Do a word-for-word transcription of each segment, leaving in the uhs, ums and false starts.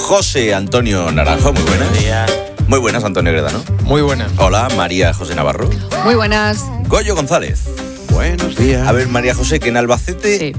José Antonio Naranjo, muy buenas. Buenos días. Muy buenas, Antonio Gredano. Muy buenas. Hola, María José Navarro. Muy buenas. Goyo González. Buenos días. A ver, María José, que en Albacete... Sí.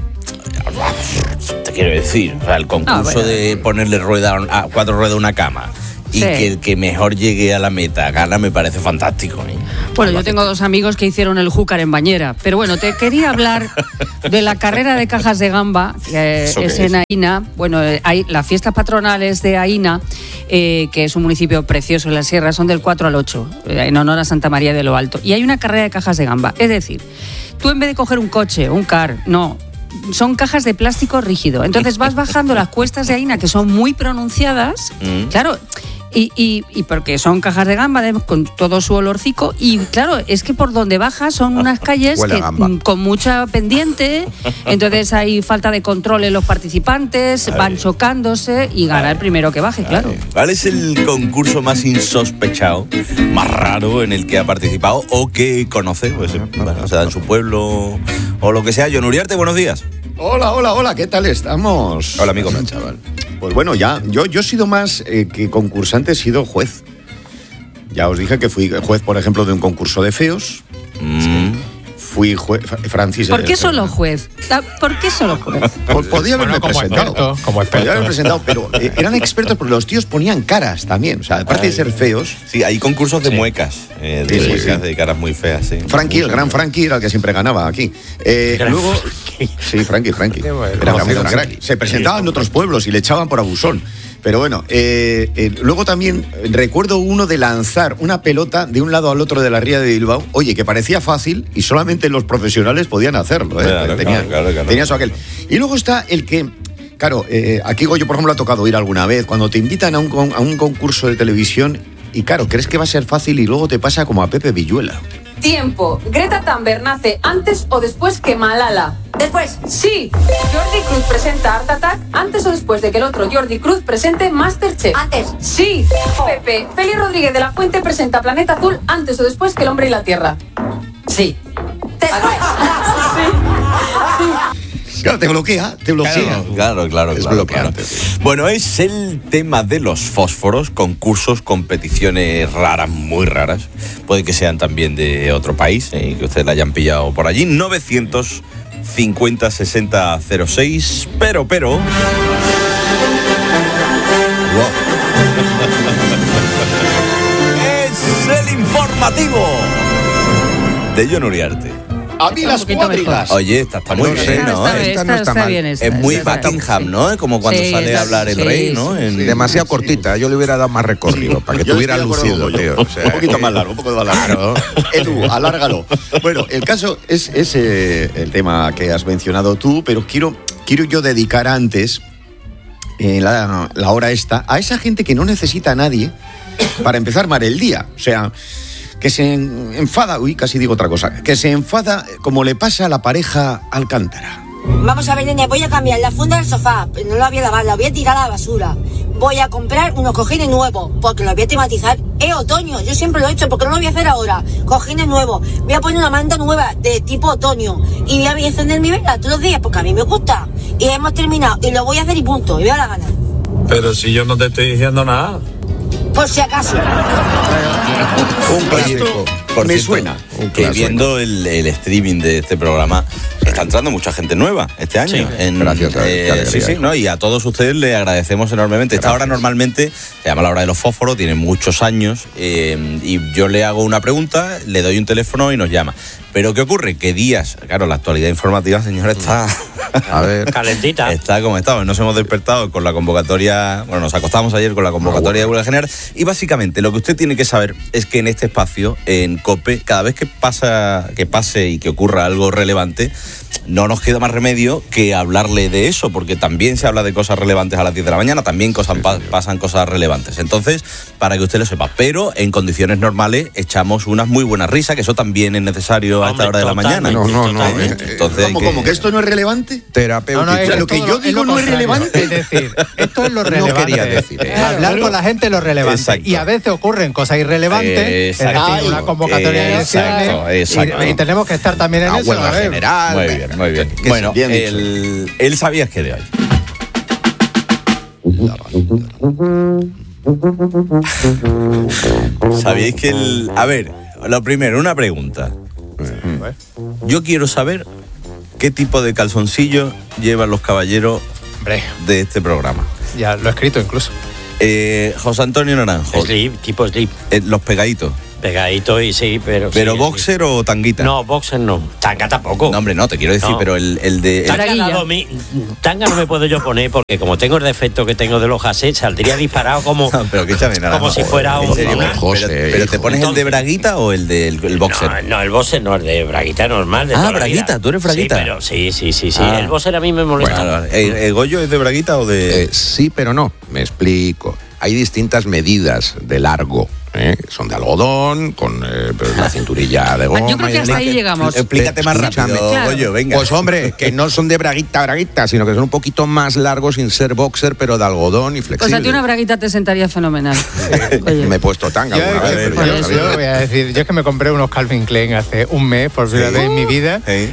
Te quiero decir, o sea, el concurso Ah, bueno. de ponerle rueda a cuatro ruedas a una cama y Sí. que el que mejor llegue a la meta gana me parece fantástico. ¿eh? Bueno, yo tengo dos amigos que hicieron el júcar en bañera, pero bueno, te quería hablar de la carrera de cajas de gamba, que ¿Eso es qué es? en Aína. Bueno, eh, hay las fiestas patronales de Aína, eh, que es un municipio precioso en la sierra, son del cuatro al ocho, eh, en honor a Santa María de lo Alto. Y hay una carrera de cajas de gamba, es decir, tú en vez de coger un coche, un car, no... son cajas de plástico rígido. Entonces vas bajando las cuestas de Aína, que son muy pronunciadas, Mm. claro, y, y, y porque son cajas de gamba de- con todo su olorcico, y claro, es que por donde bajas son unas calles Huele a que, gamba. mm, con mucha pendiente, entonces hay falta de control en los participantes, Ay. van chocándose y gana el primero que baje, claro. ¿Cuál es el concurso más insospechado, más raro en el que ha participado o que conoce? Pues, bueno, o sea, en su pueblo o lo que sea. John Uriarte, buenos días. Hola, hola, hola, ¿qué tal estamos? Hola, amigo. Hola, chaval. Pues bueno, ya, yo, yo he sido más eh, que concursante, he sido juez. Ya os dije que fui juez, por ejemplo, de un concurso de feos. Mm. Fui juez, Francis. ¿Por qué eh, solo juez? Ah, ¿Por qué solo juez? Po- Podía haberme Bueno, como presentado. experto, como experto. Podía haberme presentado, pero eh, eran expertos porque los tíos ponían caras también. O sea, aparte de ser feos, Sí, hay concursos de Sí. muecas, eh, de Sí, sí, muecas sí. de caras muy feas, sí. Frankie, el gran Frankie, era el que siempre ganaba aquí. Eh, Gran luego, sí, Frankie, Frankie. Qué bueno. Era, era muy Frankie. crack. Se presentaba en otros pueblos y le echaban por abusón. Pero bueno, eh, eh, luego también eh, recuerdo uno de lanzar una pelota de un lado al otro de la ría de Bilbao. Oye, que parecía fácil y solamente los profesionales podían hacerlo. ¿eh? Claro, tenía, claro, claro, claro. tenía eso aquel. Y luego está el que... Claro, eh, aquí Goyo, por ejemplo, ha tocado ir alguna vez. Cuando te invitan a un, con- a un concurso de televisión y claro, crees que va a ser fácil y luego te pasa como a Pepe Villuela. Tiempo. ¿Greta Thunberg nace antes o después que Malala? Después. Sí. ¿Jordi Cruz presenta Art Attack antes o después de que el otro Jordi Cruz presente Masterchef? Antes. Sí. Pepe, Félix Rodríguez de la Fuente presenta Planeta Azul antes o después que El Hombre y la Tierra. Sí. Después. Claro, te bloquea, te bloquea. Claro, claro, claro, Es claro, bloqueante, claro. sí. Bueno, es el tema de los fósforos, concursos, competiciones raras, muy raras. Puede que sean también de otro país, eh, que ustedes la hayan pillado por allí. novecientos cincuenta sesenta cero seis, pero, pero... es el informativo de John Uriarte. A mí Está un las poquito cuadrigas. Oye, esta está muy No bien, sé, Esta ¿no? está, Esta esta no está está mal. bien, esta, Es muy esta está- Buckingham, ¿no? Como cuando Sí, sale es a la- hablar el sí, rey, ¿no? sí, En- Demasiado cortita, yo le hubiera dado más recorrido para que Yo tuviera estoy de acuerdo lucido, con tío. Goyo. O sea, un poquito que- más largo, un poco más largo. Edu, alárgalo. Bueno, el caso es, es eh, el tema que has mencionado tú, pero quiero, quiero yo dedicar antes, eh, la, la hora esta, a esa gente que no necesita a nadie para empezar mal el día. O sea, que se en- enfada, uy, casi digo otra cosa, que se enfada como le pasa a la pareja Alcántara. Vamos a ver, nene, voy a cambiar la funda del sofá. No la voy a lavar, la voy a tirar a la basura. Voy a comprar unos cojines nuevos, porque los voy a tematizar. Es otoño, yo siempre lo he hecho, porque no lo voy a hacer ahora. Cojines nuevos. Voy a poner una manta nueva de tipo otoño. Y voy a encender mi vela todos los días, porque a mí me gusta. Y hemos terminado, y lo voy a hacer y punto. Y voy a la gana. Pero si yo no te estoy diciendo nada. Por si acaso. Un clásico. Por Me cierto, suena. un que clásico. viendo el, el streaming de este programa, está entrando mucha gente nueva este año. Sí. En- Gracias, qué eh, alegría, sí, sí, hijo. ¿no? Y a todos ustedes le agradecemos enormemente. Esta hora normalmente se llama la hora de los fósforos, tiene muchos años, eh, y yo le hago una pregunta, le doy un teléfono y nos llama. Pero ¿qué ocurre? Que días, claro, la actualidad informativa, señor, está... A ver. Calentita. Está como estamos, nos hemos despertado con la convocatoria, bueno, nos acostamos ayer con la convocatoria de huelga general y básicamente lo que usted tiene que saber es que en este espacio, en COPE, cada vez que pasa, que pase y que ocurra algo relevante, no nos queda más remedio que hablarle de eso, porque también se habla de cosas relevantes a las diez de la mañana, también cosas, pa- pasan cosas relevantes. Entonces, para que usted lo sepa, pero en condiciones normales echamos unas muy buenas risas, que eso también es necesario a esta Hombre, hora de la mañana. No, no, no. Totalmente. eh, Entonces hay ¿Cómo, cómo? ¿Que esto no es relevante? terapéutico. No, no, es O sea, lo que todo- yo es digo lo no es contrario. relevante. Es decir, esto es lo No relevante. quería decir eso. Hablar con la gente es lo relevante. Exacto. Y a veces ocurren cosas irrelevantes. Exacto. Es decir, una convocatoria de Exacto, elecciones. exacto. Y, y tenemos que estar también en La eso. huelga a ver. general. Muy venga. bien, muy bien. Que Bueno, bien dicho. el, el sabías que de hoy. ¿Sabéis que el... A ver, lo primero, una pregunta. Yo quiero saber qué tipo de calzoncillo llevan los caballeros Hombre, de este programa. ya lo he escrito incluso. Eh, José Antonio Naranjo, Slip, tipo slip. eh, los pegaditos. Pegadito y sí, pero... ¿Pero sí, boxer o tanguita? No, boxer no. Tanga tampoco. No, hombre, no, te quiero decir, No. pero el, el de... el- Tanga, Braguilla. dado mi- tanga no me puedo yo poner porque como tengo el defecto que tengo de los jasés, saldría disparado como, No, pero escúchame, Naranjo. como si fuera ¿En un... serio? una- José, pero, pero te hijo. pones el de Entonces- braguita o el del el boxer. No, no, el boxer no, el de braguita normal. De Ah, toda la braguita, vida. tú eres braguita. Sí, pero sí, sí, sí, sí. Ah. El boxer a mí me molesta. Vale, vale. ¿El, el Goyo es de braguita o de...? Eh, sí, pero no. Me explico. Hay distintas medidas de largo. ¿eh? Son de algodón, con eh, pues, la cinturilla de goma. Yo creo que y hasta demás. ahí llegamos. Explícate más Escúchame. rápido, Claro. Goyo, venga. Pues hombre, que no son de braguita, braguita, sino que son un poquito más largos sin ser boxer, pero de algodón y Pues flexible. a ti una braguita te sentaría fenomenal. Oye. Me he puesto tanga Yo, alguna yo- vez, pero yo- ya lo yo sabía. voy a decir, yo es que me compré unos Calvin Klein hace un mes por primera vez en mi vida ¿Eh?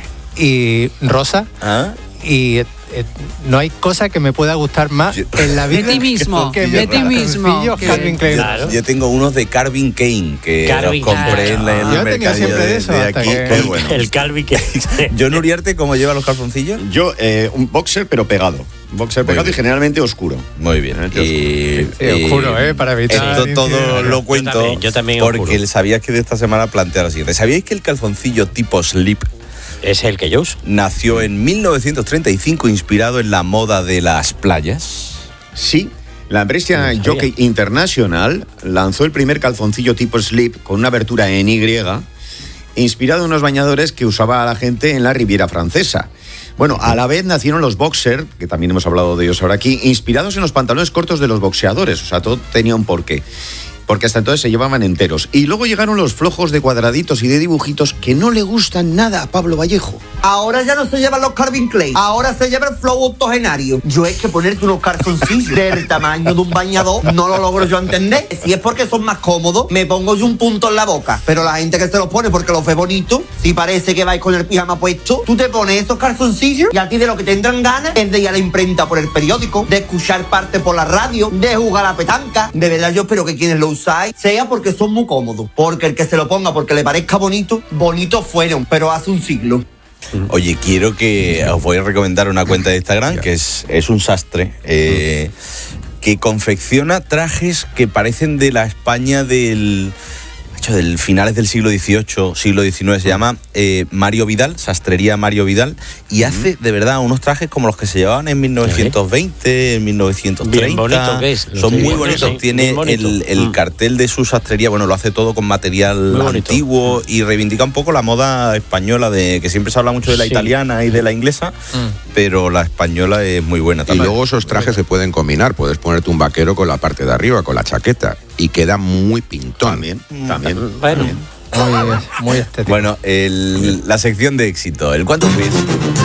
y rosa ¿Ah? y eh, no hay cosa que me pueda gustar más Yo- en la De vida ti mismo, que de ti mis mismo. calzoncillos Que- Calvin Klein. Claro. Yo tengo unos de Carvin Kane que Calvin los compré Klein. en la- en Yo el he tenido mercadillo siempre de, de eso de hasta aquí. que- Qué bueno. El Calvi que... John Uriarte, ¿cómo lleva los calzoncillos? Yo, eh, un boxer, pero pegado. Boxer Muy pegado bien. y generalmente oscuro. Muy bien. Generalmente Y, Sí, oscuro, ¿eh? Para evitar Esto todo incidentes. lo Yo cuento también, yo también porque oscuro. sabías que de esta semana plantea lo siguiente. ¿Sabíais que el calzoncillo tipo slip Es el que yo uso. nació en mil novecientos treinta y cinco inspirado en la moda de las playas? Sí, la empresa No sabía. Jockey International lanzó el primer calzoncillo tipo slip con una abertura en Y, inspirado en unos bañadores que usaba la gente en la Riviera Francesa. Bueno, a la vez nacieron los boxer, que también hemos hablado de ellos ahora aquí, inspirados en los pantalones cortos de los boxeadores. O sea, todo tenía un porqué. Porque hasta entonces se llevaban enteros. Y luego llegaron los flojos de cuadraditos y de dibujitos que no le gustan nada a Pablo Vallejo. Ahora ya no se llevan los Calvin Klein, ahora se lleva el flow octogenario. Yo es que ponerte unos calzoncillos del tamaño de un bañador no lo logro yo entender. Si es porque son más cómodos, me pongo yo un punto en la boca. Pero la gente que se los pone porque los ve bonito, si parece que vais con el pijama puesto, tú te pones esos calzoncillos y a ti de lo que tendrán ganas es de ir a la imprenta por el periódico, de escuchar parte por la radio, de jugar a la petanca. De verdad yo espero que quienes lo usáis sea porque son muy cómodos. Porque el que se lo ponga porque le parezca bonito, bonitos fueron, pero hace un siglo. Oye, quiero que os voy a recomendar una cuenta de Instagram que es, es un sastre eh, que confecciona trajes que parecen de la España del, macho, del finales del siglo dieciocho, siglo diecinueve. Se llama eh, Mario Vidal, Sastrería Mario Vidal, y hace de verdad unos trajes como los que se llevaban en mil novecientos veinte, en mil novecientos treinta. Bien bonito que es, lo Son estoy muy viendo, bonitos. sí, Tiene bien bonito. el, el Mm. cartel de su sastrería, bueno, lo hace todo con material Muy bonito. antiguo y reivindica un poco la moda española, de que siempre se habla mucho de la Sí. italiana y de la inglesa, pero la española es muy buena Y también. luego esos trajes se pueden combinar. Puedes ponerte un vaquero con la parte de arriba, con la chaqueta, y queda muy pintón. También, también. Bueno, Muy, muy estético. Bueno, el- la sección de éxito, el cuánto crees.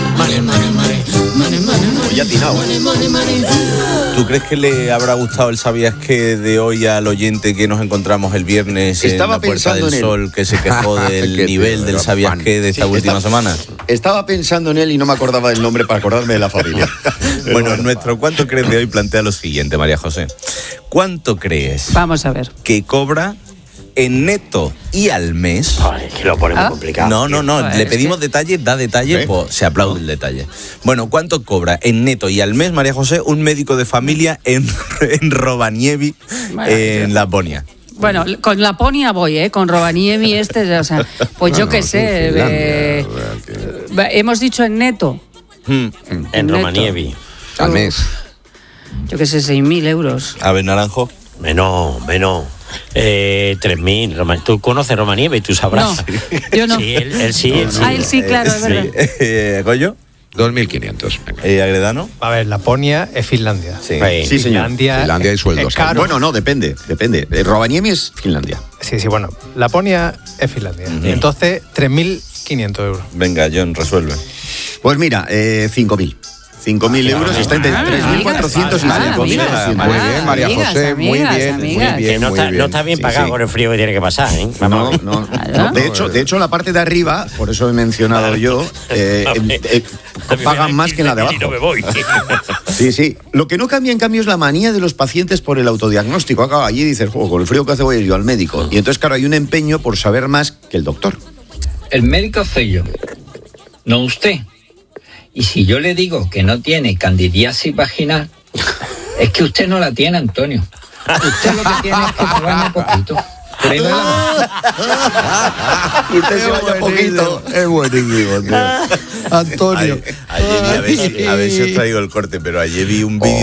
Muy atinado, ¿eh? ¿Tú crees que le habrá gustado el sabías que de hoy al oyente que nos encontramos el viernes Estaba en la Puerta pensando del en él. Sol, que se quejó del Qué nivel tío, del era sabías fan. que de esta Sí, última está- semana? Estaba pensando en él y no me acordaba del nombre para acordarme de la familia. Bueno, nuestro cuánto crees de hoy plantea lo siguiente, María José. ¿Cuánto crees Vamos a ver. que cobra en neto y al mes? ay, que lo ponemos Ah. complicado. No, no, no, Joder, le es pedimos detalles, da detalles, ¿Eh? pues se aplaude el detalle. Bueno, ¿cuánto cobra en neto y al mes, María José, un médico de familia en, en Rovaniemi, Bueno, en Laponia? Bueno, con Laponia voy, ¿eh? Con Rovaniemi este, o sea, pues yo Bueno, qué es sé. Finlandia, eh, eh, hemos dicho en neto, Hmm. En neto. Romanievi. Al mes. yo qué sé, seis mil euros. A ver, Naranjo. Menos, menos. Eh, tres mil. Roma- Tú conoces Romanieve y tú sabrás. No, yo no. Sí, él, él sí, él sí. Ah, él sí, claro, es verdad. Eh, ¿Goyo? dos mil quinientos. venga. Eh, ¿Agredano? A ver, Laponia es Finlandia. Sí. Sí. Sí, señor. Finlandia, Finlandia hay sueldos es caro. Bueno, no, depende, depende. Eh, Rovaniemi es Finlandia. Sí, sí, bueno. Laponia es Finlandia. Entonces, tres mil quinientos euros. Venga, John, resuelve. Pues mira, eh, cinco mil. cinco mil euros está entre Ah, tres mil cuatrocientos y amigas, cinco mil. amigas, Muy bien, María amigas, José, muy amigas, bien, amigas. muy Que bien, no, muy está, bien. no está bien Sí, pagado sí. con el frío que tiene que pasar, ¿eh? Vamos a No, ver. no, no. De hecho, de hecho, la parte de arriba, por eso he mencionado yo, eh, eh, eh, pagan más que en la de abajo. No me voy. Sí, sí. Lo que no cambia, en cambio, es la manía de los pacientes por el autodiagnóstico. Acá allí dices, "Jo, con el frío que hace voy a ir yo al médico". Y entonces, claro, hay un empeño por saber más que el doctor. El médico soy yo, no usted. Y si yo le digo que no tiene candidiasis vaginal, es que usted no la tiene, Antonio. Usted lo que tiene es que se baña poquito. Por ahí va la mano. Usted se vaya poquito. Es buenísimo, tío. Antonio. Ayer, ayer vi, a ver, si, a ver si os traigo el corte, pero ayer vi un vídeo